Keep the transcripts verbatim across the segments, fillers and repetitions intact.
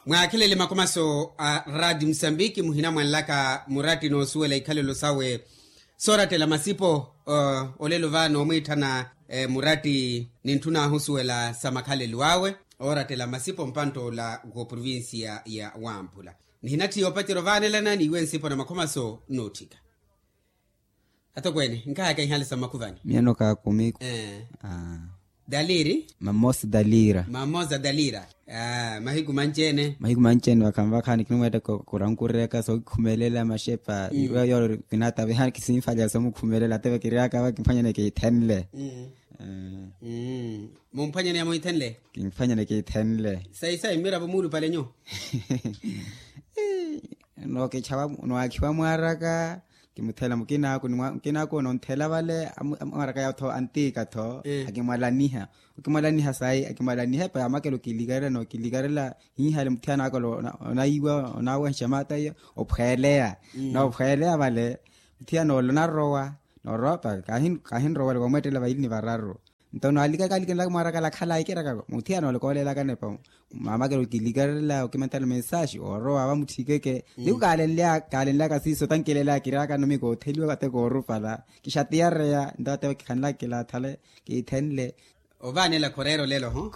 Mwakilele makomaso a Radio Msambiki muhina mwanlaka murati no suwela ikalelo sawe sorate la masipo uh, olelo vano mwitana eh, murati nintuna husuwela samakale luawe orate la masipo mpanto la go provincia ya Wampula. Nihinati yopatiro vanela na niwe nsipo na makomaso notika. Ato kwene, nkaa haka inhali sa makuvani? Miano kaa kumiko. Eh. Ah. Daliri? Mamosa dalira. Mamosa dalira. Ah, mahigu manchene. Mahigu manchene wakamba kani kinumweta kurankureka so kumelela mashepa. Mm. Iwa yoro kinata vihani kisinfaja somu kumelela tewe kiriaka wakifanya neke itenle. Mm. Uh. Mm. Mumpanya ni amo itenle? Kifanya neke itenle. Sai sai mira bumulu pale nyo. No kechawa no akiwa mwaraka. Kimutela mukina ko mukina ko non thela vale amaraka ya tho antika tho akimwalaniha ukimwalaniha sai akimwalaniha pa amakelo kiligara no kiligarela hi hale mthana ko na iwa na wa chamata yo ophelea no ophelea vale mthana lo na rowa no ropa kahin kahin rowa ko metela va ilni vararo ntono alika kalika la maraka la khala ikera ka mthana lo ko lela ka nepa amakelo kiligarela ukimentala message oro aba muthikeke liukale lia kale la ka siso tankelela kiraka no miko theliwa ka te go rufala kishatia rea ndate khanla kila thale ki thenle ovane la correro lelo ho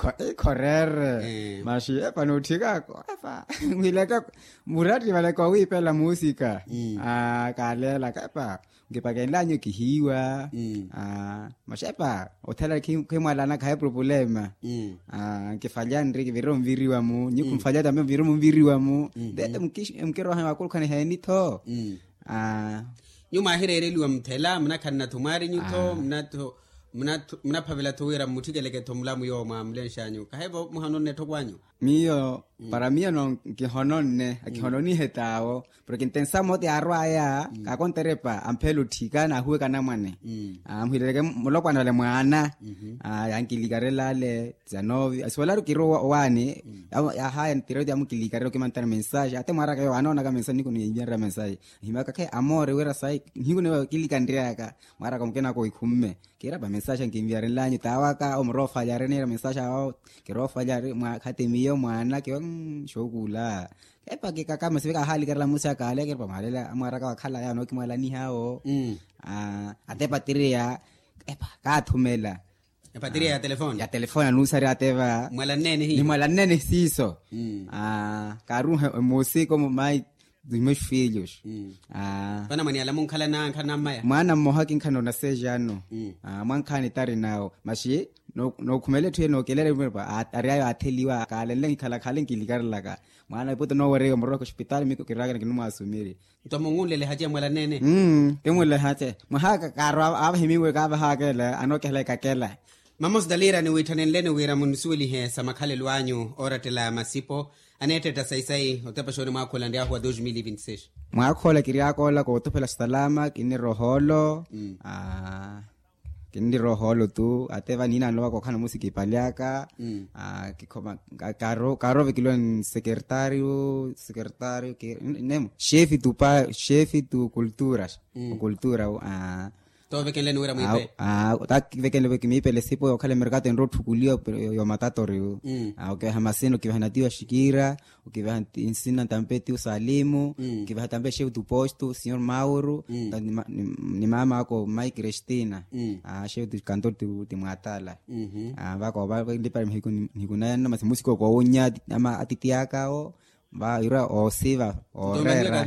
correr eh. Mashi epa no thika ko epa ngileka murati vale ko wipela musika mm. Ah kalela kapa ngipakela nyo kihiwa mm. Ah mashepa hotel ki kemwalana ka problema mm. Ah ngifanya ndri viro mviriwa mu nyikumfanya tambe viro mviriwa mu mm. Dete mkish mkero ha kulkhane heni tho mm. Ah nyuma hirereliwa mthela mna kanna thumari nyuto mna to mna mna pavela tuwira mutikeleke tomulamu yo mamlenshanyo kahebo muhanone thokwanyo mío mm. Para mí no que hononne aquí hononi hetao porque intensamos de arwaya mm. Ka konterepa ampelo thikana huwe kana mwane mm. Amhileke molokwana le mwana mm-hmm. Ah yankiligarela le zanovi aswala kiro wani mm. Ya haya ntiro ya mukiligarelo ke mantana message ate mara ka yo anona ka message niko ni nyera message himaka ke amore wera sai niko ne kilikandriaka mara komkena ko ikumme kira ba message ngimbiarela nyu tawaka omrofa yarene message ao kirofa yare mwa khatemi mwana ke shokula epa ke kaka masibeka hali kala musa kale ke pamalela amara ka khala ya no kimwalani hao mm. Ah ate patiria epa ka thumela e patiria ya telefone ya telefone nusari ateva mwalanene hi ni mwalanene siso mm. Ah karuhe musiko mai dos meus filhos mm. Ah bana mani ala munkhala na nkhana maya mwana moha kinkhano na sejano mm. Ah mankhani tari nao mashi no no khumele thwe no kelele ba ariayo atheliwa kale le khala khale ngiligarela ka mwana ipoto no wore mo hospital miko kiraga ke no masumiri to mongule le haje mwala nene mm kemule haje mahaka karo aba himiwe ka ba hakele anokele kakela Mamos dalira ni witanenlene wira munsuili he samakhale lwanyu oratela masipo anete ta saisai otepa shoni mwakola ndia kwa dois mil e vinte e seis mwakola kiriakola ko topela salama kini roholo mm. Ah kini roholo tu ateva nina lowa ko kana musiki paliaka mm. Ah kikoma karo karo vekilon secretario secretario que nem chefe tu pa chefe tu culturas mm. Cultura ah to vekele nuera muipe ah tak vekele vekimipe le sipo okale mercato en rotu kulio pero yo matatorio mm. Ah okay hamasino kivanatiwa shikira ukiva insina tampeti usalimu mm. Kiva tambe chef du posto senhor Mauro mm. ni, ni, ni mama ako Mai Cristina mm. Ah chef du cantor tu de Matala mm -hmm. Ah bako ba ndi pa mhiko hikunana mas musiko ko onya ama atitiaka o ba ira o siva o rera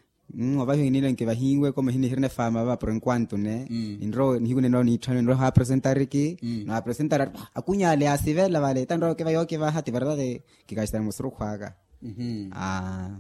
Mm, va hinile que va hinwe como hinirne fama va por en cuanto ne mm. Inro higune no ni chano no ha presentar aquí mm. No a presentar acuñale a sivela vale tan ro que va yo que va hati verdad de que gastamos ro juega mm -hmm. Ah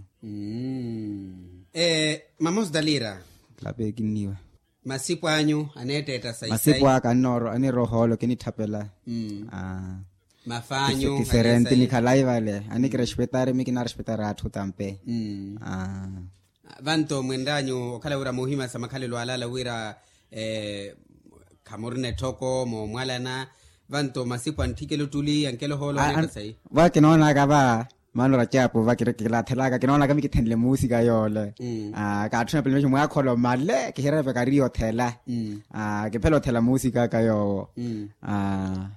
mm. Eh mamos dalira la beginiwa masipo anyu anete ta sai masipo aka noro ani roholo que ni tapela mm. Ah mafanyo diferente ni kalai vale ani que respetar mi que na respetar a tu tampe mm. Ah vanto mwendanyo kala ura muhima samakhale lwalala wira eh kamurne toko mo mwalana vanto masipo antikelo tuli ankelo holo ne sai va que no na gaba mano ra chapo va que la thelaga que no na kami que tenle música yole ah ka thuna pele mwa kholo male ke hera be ka rio thela ah ke pelo thela música ka yo ah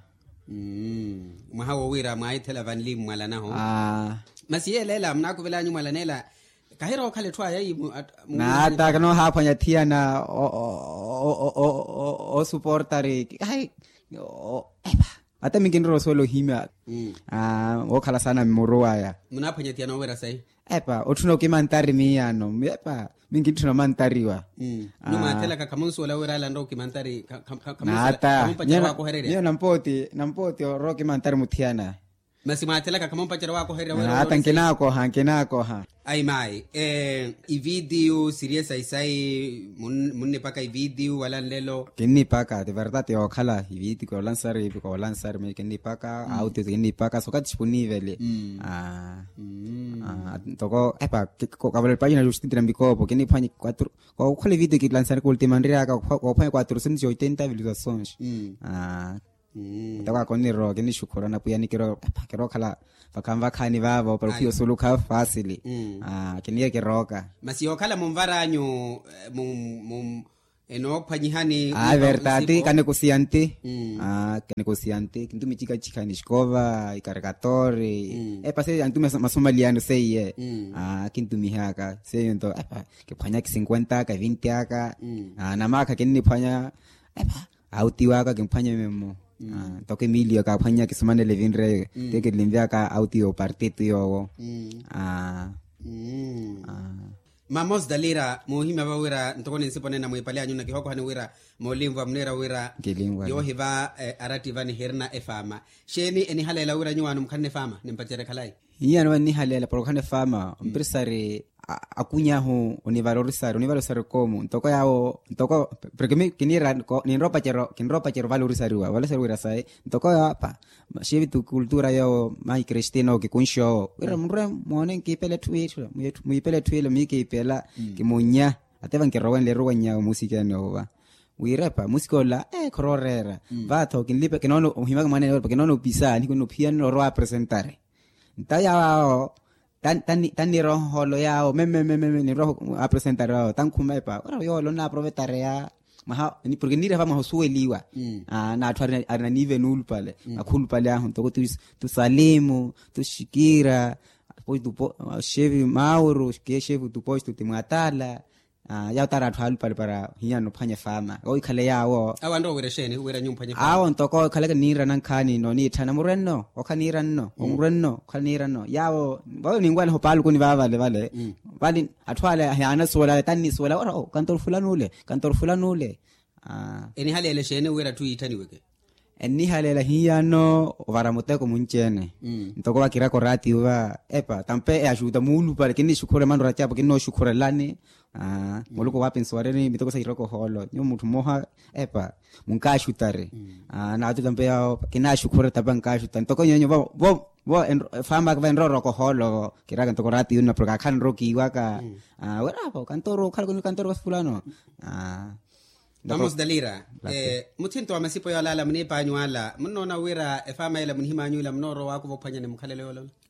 mm mahawo wira maithela vanli mwala naho ah masiyelela mna kuvela nyu mwala nela kahira okhale thwa yayi na ta kano ha phanya thiana o o o o supportare ai eba ata mingindro solo hima ah o khala sana moroya mna phanya thiana wira sai epa othuna ke mantari miyano epa mingithuna mantariwa mm no mathela ka kamonso la wira la ndo ke mantari kamonso kamonso wako herere yo nampoti nampoti ro ke mantari muthiana masi mathela ka kamon pachara wako herere wira ata nkenako ha nkenako ha ai mai eh i video serious ai sai mun munne paka i video wala lelo kenni paka de verdad yo khala i video ko lanzar i ko lanzar me kenni paka audio kenni paka so ka disponibile ah ah toko epa ko kabel página justi trambiko porque ni pani cuatro ko khole video ki lanzar ko última ndria ka ko pani cuatrocientos ochenta visualizações ah toko ko ni ro kenni shukura na puyani kero epa kero khala vakamba khani vavo para kio solo ka fácil ah kenni ke roka masi okhala mumvaranyo mum eno phanyihani ah verdad kane kusiante ah kane kusiante kintu michika chikani shkova ikarikatori e pase antu masomaliano sei ah kintu mihaka sei ento epa ke phanya ki cincuenta ka veinte aka ah namaka kenni phanya epa autiwa ka ke phanya memo ah toke milio ka phanya ki semana le vinre te ke limbia ka autio partido yo ah ah Mamos dalira muhima ba wira ntokoni nsipone na muipale anyu na kihoko hani wira molimva mnera wira yo hiva eh, arati vani herna efama sheni eni halela wira nyuanu mkanne fama nimpatere kalai iya no ni halela por kane fama empresario akunya ho univalorizario univalorizario como ntoko yao ntoko porque me kinira ni ropa chero kin ropa chero valorizario valorizario sai ntoko apa shevi tu cultura yao mai cristiano ke kunsho wira mure monen ki pele twitter mu pele twitter mi ki pela ki munya ateva nkirowen le rowanya musika no va wirepa musikola eh kororera vato kinlipe kinono uhima mane porque no no pisa ni kuno piano ro a presentare ntaya tan tan tan ni roho lo yao meme meme ni roho a presentar tan kumepa ora yo lo na aprovechar ya maha ni porque ni refa mahosueliwa ah na twari ana nive nul pale akulu pale aho to tu tu salimu tu shikira depois do chefe mauro que chefe do posto te matala ah ya tara twali pale para hiya no phanya fama o ikhale yawo awando wira sheni wira nyumphanya fama awo ntoko khale ka nira nan khani no ni thana murenno o khanira no o murenno khanira no yawo bo ningwale ho palu kuni baba le vale vale athwale hayana sola tanni sola o kantor fulanule kantor fulanule ah eni halele sheni wira tu itani weke eni halela hiya no varamote ko munchene ntoko bakira ko rati wa epa tampe e ajuda mulu pale kini shukure mando racha porque no shukure lani ah moluko wapensware ni mitoko sa iroko holo nyo mutu moha epa munka shutare ah na atu tampe ya kina shukure tabanka shutan ntoko nyonyo bo bo bo famba ka venro roko holo kira ntoko rati una proka khan roki waka ah wera po kantoro khalko ni kantoro fulano ah Vamos dalira eh mutinto amasipo yalala mnipa anywala mnona wira efama ila mnhima anyula mnoro wako vopanya ne mkhalele wala